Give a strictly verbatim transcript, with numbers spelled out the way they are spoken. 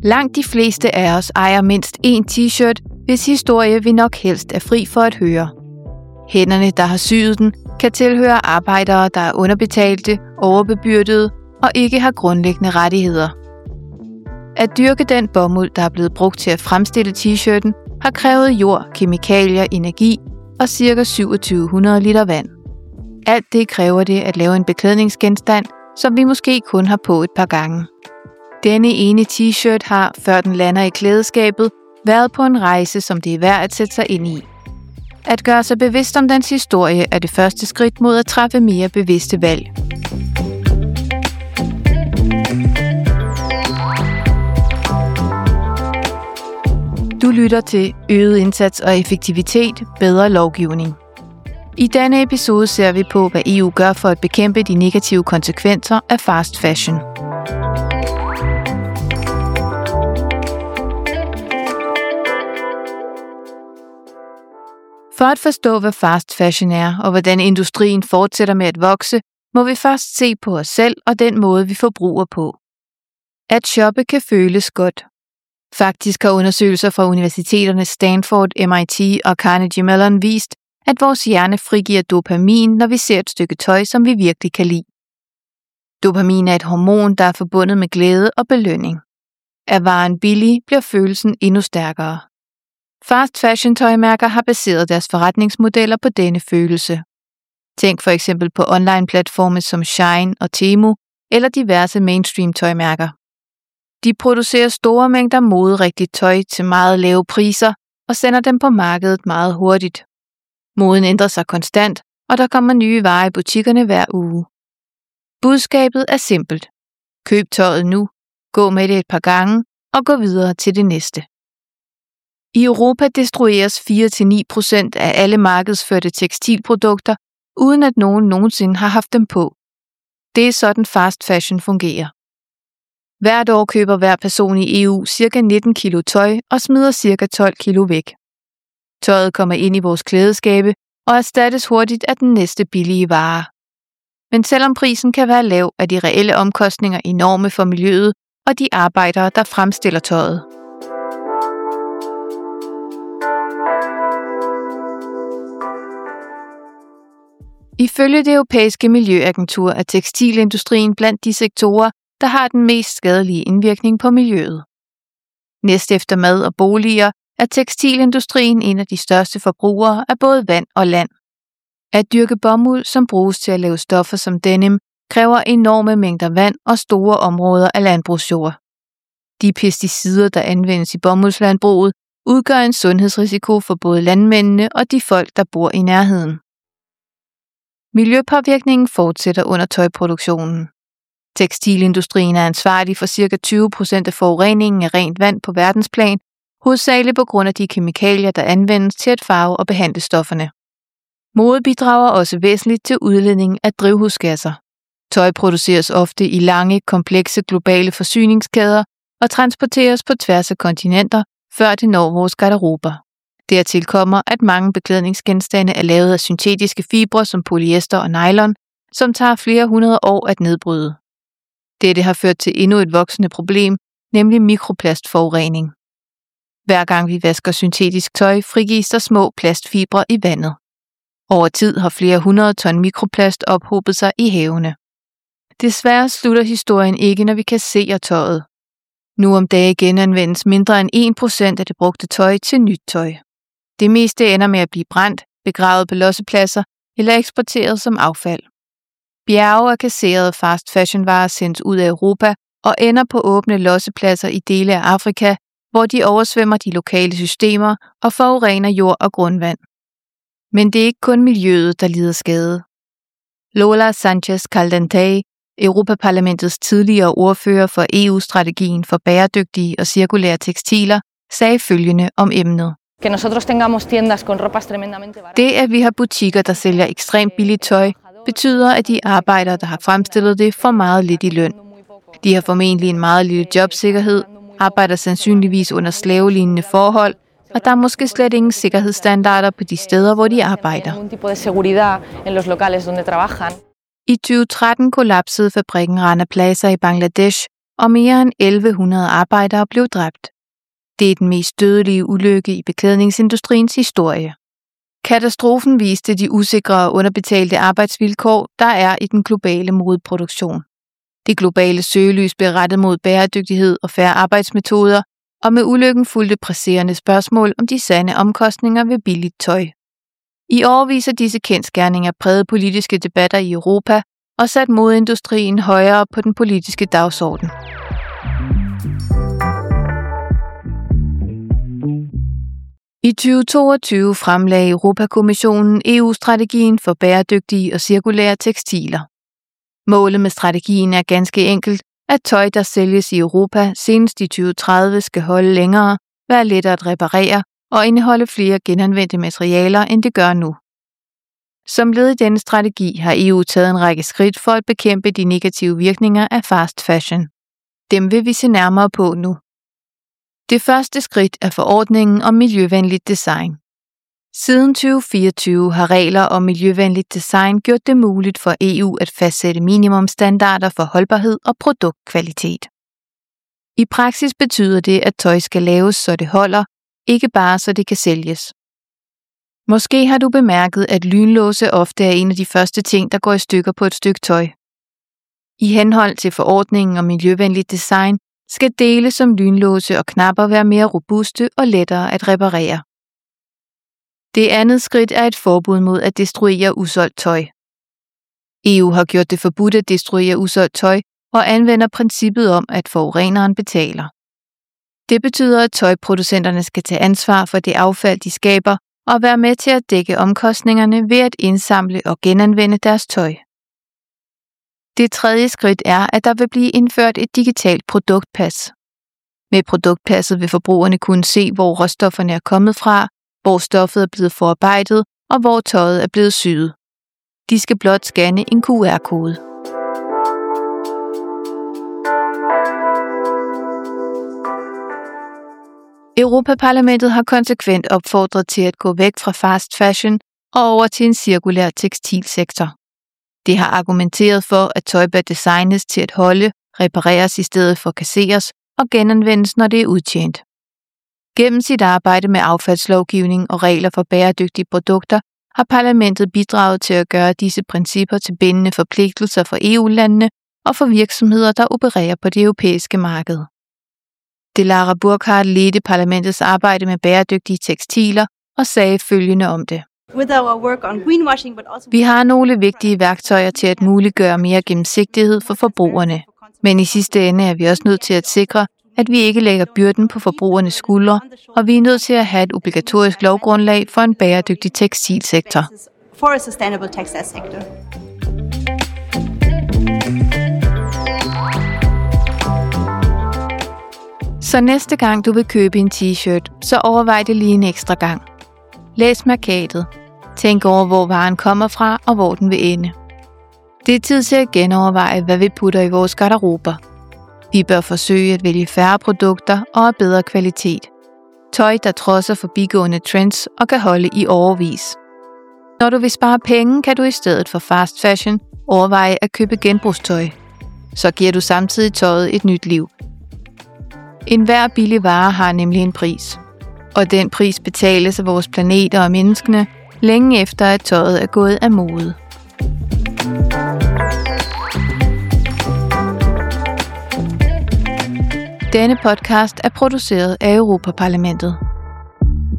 Langt de fleste af os ejer mindst én t-shirt, hvis historie vi nok helst er fri for at høre. Hænderne, der har syet den, kan tilhøre arbejdere, der er underbetalte, overbebyrdede og ikke har grundlæggende rettigheder. At dyrke den bomuld, der er blevet brugt til at fremstille t-shirten, har krævet jord, kemikalier, energi og ca. syvogtyve hundrede liter vand. Alt det kræver det at lave en beklædningsgenstand, som vi måske kun har på et par gange. Denne ene t-shirt har, før den lander i klædeskabet, været på en rejse, som det er værd at sætte sig ind i. At gøre sig bevidst om dens historie er det første skridt mod at træffe mere bevidste valg. Du lytter til Øget indsats og effektivitet, bedre lovgivning. I denne episode ser vi på, hvad E U gør for at bekæmpe de negative konsekvenser af fast fashion. For at forstå, hvad fast fashion er, og hvordan industrien fortsætter med at vokse, må vi først se på os selv og den måde, vi forbruger på. At shoppe kan føles godt. Faktisk har undersøgelser fra universiteterne Stanford, M I T og Carnegie Mellon vist, at vores hjerne frigiver dopamin, når vi ser et stykke tøj, som vi virkelig kan lide. Dopamin er et hormon, der er forbundet med glæde og belønning. Er varen billig, bliver følelsen endnu stærkere. Fast fashion tøjmærker har baseret deres forretningsmodeller på denne følelse. Tænk for eksempel på online-platforme som Shein og Temu eller diverse mainstream tøjmærker. De producerer store mængder moderigtigt tøj til meget lave priser og sender dem på markedet meget hurtigt. Moden ændrer sig konstant, og der kommer nye varer i butikkerne hver uge. Budskabet er simpelt. Køb tøjet nu, gå med det et par gange og gå videre til det næste. I Europa destrueres fire til ni procent af alle markedsførte tekstilprodukter, uden at nogen nogensinde har haft dem på. Det er sådan fast fashion fungerer. Hvert år køber hver person i E U ca. nitten kilo tøj og smider ca. tolv kilo væk. Tøjet kommer ind i vores klædeskabe og erstattes hurtigt af den næste billige vare. Men selvom prisen kan være lav, er de reelle omkostninger enorme for miljøet og de arbejdere, der fremstiller tøjet. Ifølge det europæiske miljøagentur er tekstilindustrien blandt de sektorer, der har den mest skadelige indvirkning på miljøet. Næst efter mad og boliger er tekstilindustrien en af de største forbrugere af både vand og land. At dyrke bomuld, som bruges til at lave stoffer som denim, kræver enorme mængder vand og store områder af landbrugsjord. De pesticider, der anvendes i bomuldslandbruget, udgør en sundhedsrisiko for både landmændene og de folk, der bor i nærheden. Miljøpåvirkningen fortsætter under tøjproduktionen. Tekstilindustrien er ansvarlig for ca. tyve procent af forureningen af rent vand på verdensplan, hovedsageligt på grund af de kemikalier, der anvendes til at farve og behandle stofferne. Mode bidrager også væsentligt til udledning af drivhusgasser. Tøj produceres ofte i lange, komplekse globale forsyningskæder og transporteres på tværs af kontinenter, før det når vores garderober. Dertil kommer, at mange beklædningsgenstande er lavet af syntetiske fibre som polyester og nylon, som tager flere hundrede år at nedbryde. Dette har ført til endnu et voksende problem, nemlig mikroplastforurening. Hver gang vi vasker syntetisk tøj, frigives der små plastfibre i vandet. Over tid har flere hundrede ton mikroplast ophobet sig i havene. Desværre slutter historien ikke, når vi kasserer tøjet. Nu om dage genanvendes mindre end en procent af det brugte tøj til nyt tøj. Det meste ender med at blive brændt, begravet på lossepladser eller eksporteret som affald. Bjerge af kasserede fast fashion-varer sendes ud af Europa og ender på åbne lossepladser i dele af Afrika, hvor de oversvømmer de lokale systemer og forurener jord og grundvand. Men det er ikke kun miljøet, der lider skade. Lola Sanchez Caldentey, Europaparlamentets tidligere ordfører for E U-strategien for bæredygtige og cirkulære tekstiler, sagde følgende om emnet. Det, at vi har butikker, der sælger ekstremt billigt tøj, betyder, at de arbejdere, der har fremstillet det, får meget lidt i løn. De har formentlig en meget lille jobsikkerhed, arbejder sandsynligvis under slavelignende forhold, og der er måske slet ingen sikkerhedsstandarder på de steder, hvor de arbejder. I tyve tretten kollapsede fabrikken Rana Plaza i Bangladesh, og mere end elleve hundrede arbejdere blev dræbt. Det er den mest dødelige ulykke i beklædningsindustriens historie. Katastrofen viste de usikre og underbetalte arbejdsvilkår, der er i den globale modeproduktion. Det globale søgelys blev rettet mod bæredygtighed og fair arbejdsmetoder, og med ulykken fulgte presserende spørgsmål om de sande omkostninger ved billigt tøj. I år viser disse kendsgerninger præget politiske debatter i Europa og sat modeindustrien højere på den politiske dagsorden. I tyve toogtyve fremlagde Europakommissionen E U-strategien for bæredygtige og cirkulære tekstiler. Målet med strategien er ganske enkelt, at tøj, der sælges i Europa senest i tyve tredive, skal holde længere, være lettere at reparere og indeholde flere genanvendte materialer, end det gør nu. Som led i denne strategi har E U taget en række skridt for at bekæmpe de negative virkninger af fast fashion. Dem vil vi se nærmere på nu. Det første skridt er forordningen om miljøvenligt design. Siden tyve fireogtyve har regler om miljøvenligt design gjort det muligt for E U at fastsætte minimumstandarder for holdbarhed og produktkvalitet. I praksis betyder det, at tøj skal laves, så det holder, ikke bare så det kan sælges. Måske har du bemærket, at lynlåse ofte er en af de første ting, der går i stykker på et stykke tøj. I henhold til forordningen om miljøvenligt design skal dele som lynlåse og knapper være mere robuste og lettere at reparere. Det andet skridt er et forbud mod at destruere usolgt tøj. E U har gjort det forbudt at destruere usolgt tøj og anvender princippet om, at forureneren betaler. Det betyder, at tøjproducenterne skal tage ansvar for det affald, de skaber, og være med til at dække omkostningerne ved at indsamle og genanvende deres tøj. Det tredje skridt er, at der vil blive indført et digitalt produktpas. Med produktpasset vil forbrugerne kunne se, hvor råstofferne er kommet fra, hvor stoffet er blevet forarbejdet og hvor tøjet er blevet syet. De skal blot scanne en Q R-kode. Europaparlamentet har konsekvent opfordret til at gå væk fra fast fashion og over til en cirkulær tekstilsektor. Det har argumenteret for, at tøj bør designes til at holde, repareres i stedet for kasseres og genanvendes, når det er udtjent. Gennem sit arbejde med affaldslovgivning og regler for bæredygtige produkter har parlamentet bidraget til at gøre disse principper til bindende forpligtelser for E U-landene og for virksomheder, der opererer på det europæiske marked. Delara Burkhardt ledte parlamentets arbejde med bæredygtige tekstiler og sagde følgende om det. Vi har nogle vigtige værktøjer til at muliggøre mere gennemsigtighed for forbrugerne, men i sidste ende er vi også nødt til at sikre, at vi ikke lægger byrden på forbrugernes skuldre, og vi er nødt til at have et obligatorisk lovgrundlag for en bæredygtig tekstilsektor. Så næste gang du vil købe en t-shirt, så overvej det lige en ekstra gang. Læs mærkatet. Tænk over, hvor varen kommer fra og hvor den vil ende. Det er tid til at genoverveje, hvad vi putter i vores garderober. Vi bør forsøge at vælge færre produkter og af bedre kvalitet. Tøj, der trodser forbigående trends og kan holde i årevis. Når du vil spare penge, kan du i stedet for fast fashion overveje at købe genbrugstøj. Så giver du samtidig tøjet et nyt liv. En hver billig vare har nemlig en pris. Og den pris betales af vores planet og menneskene, længe efter at tøjet er gået af mode. Denne podcast er produceret af Europaparlamentet.